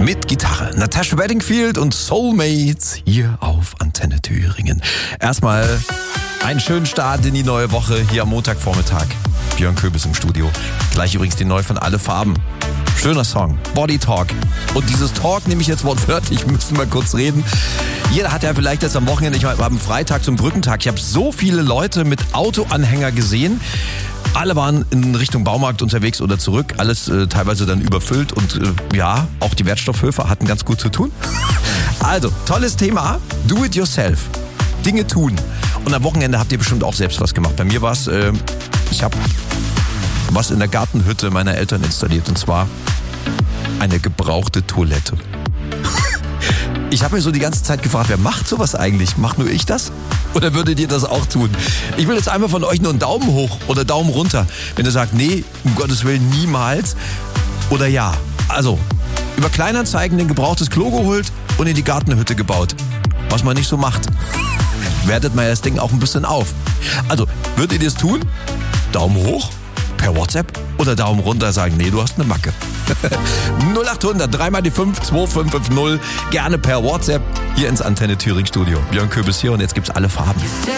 mit Gitarre. Natasha Bedingfield und Soulmates hier auf Antenne Thüringen. Erstmal einen schönen Start in die neue Woche hier am Montagvormittag. Björn Köbis im Studio. Gleich übrigens die neu von Alle Farben. Schöner Song, Body Talk. Und dieses Talk nehme ich jetzt wortwörtlich, müssen wir kurz reden. Jeder hat ja vielleicht jetzt am Wochenende, ich war am Freitag zum Brückentag, ich habe so viele Leute mit Autoanhänger gesehen. Alle waren in Richtung Baumarkt unterwegs oder zurück, alles teilweise dann überfüllt und ja, auch die Wertstoffhöfe hatten ganz gut zu tun. Also, tolles Thema, do it yourself, Dinge tun. Und am Wochenende habt ihr bestimmt auch selbst was gemacht. Bei mir war es, ich habe was in der Gartenhütte meiner Eltern installiert und zwar eine gebrauchte Toilette. Ich habe mir so die ganze Zeit gefragt, wer macht sowas eigentlich? Macht nur ich das? Oder würdet ihr das auch tun? Ich will jetzt einmal von euch nur einen Daumen hoch oder Daumen runter. Wenn ihr sagt, nee, um Gottes Willen niemals. Oder ja. Also, über Kleinanzeigen ein gebrauchtes Klo geholt und in die Gartenhütte gebaut. Was man nicht so macht. Wertet mal das Ding auch ein bisschen auf. Also, würdet ihr das tun? Daumen hoch? Per WhatsApp oder Daumen runter sagen, nee, du hast eine Macke. 0800 3 mal die 5 2550. Gerne per WhatsApp hier ins Antenne Thüringen Studio. Björn Köbis hier und jetzt gibt's Alle Farben.